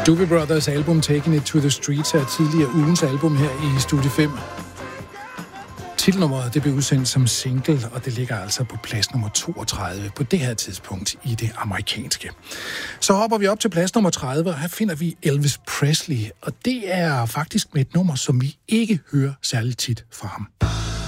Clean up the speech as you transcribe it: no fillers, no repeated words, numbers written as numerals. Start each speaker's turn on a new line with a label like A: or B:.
A: Doobie Brothers album Taking It to the Streets er tidligere ugens album her i Studie 5. Titelnummeret det blev udsendt som single, og det ligger altså på plads nummer 32 på det her tidspunkt i det amerikanske. Så hopper vi op til plads nummer 30, og her finder vi Elvis Presley, og det er faktisk med et nummer, som vi ikke hører særlig tit fra ham.